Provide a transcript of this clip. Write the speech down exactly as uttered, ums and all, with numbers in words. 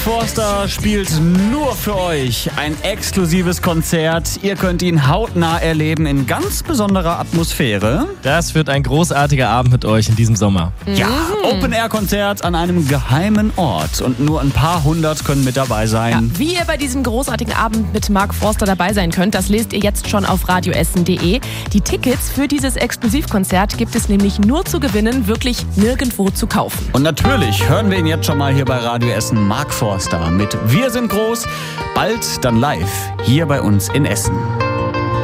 Forster spielt nur für euch ein exklusives Konzert. Ihr könnt ihn hautnah erleben in ganz besonderer Atmosphäre. Das wird ein großartiger Abend mit euch in diesem Sommer. Ja, Open-Air-Konzert an einem geheimen Ort. Und nur ein paar hundert können mit dabei sein. Ja, wie ihr bei diesem großartigen Abend mit Mark Forster dabei sein könnt, das lest ihr jetzt schon auf radioessen punkt de. Die Tickets für dieses Exklusivkonzert gibt es nämlich nur zu gewinnen, wirklich nirgendwo zu kaufen. Und natürlich hören wir ihn jetzt schon mal hier bei Radio Essen, Mark Forster mit Wir sind groß, bald dann live hier bei uns in Essen.